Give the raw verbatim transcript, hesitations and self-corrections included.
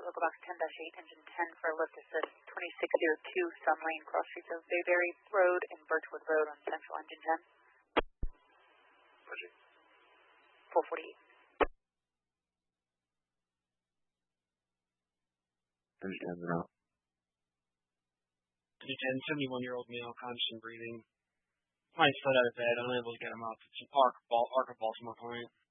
Local Box ten dash eight, Engine ten for lift assist, twenty-six oh two Sun Lane, cross streets of Bayberry Road and Birchwood Road on Central, Engine ten. Pushing. four forty-eight. Engine ten's out. Engine ten, seventy-one-year-old male, conscious and breathing. Finds foot out of bed, unable to get him up. It's an Arc, Bal- Arc of Baltimore client.